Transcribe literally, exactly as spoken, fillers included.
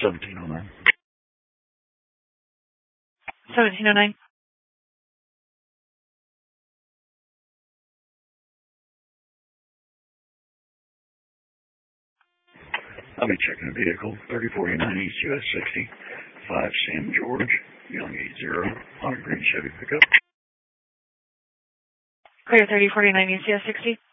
seventeen oh nine. seventeen oh nine. I'll be checking a vehicle, thirty forty-nine East U S sixty, five Sam George, Young eight zero, on a green Chevy pickup. Clear thirty forty-nine East U S sixty.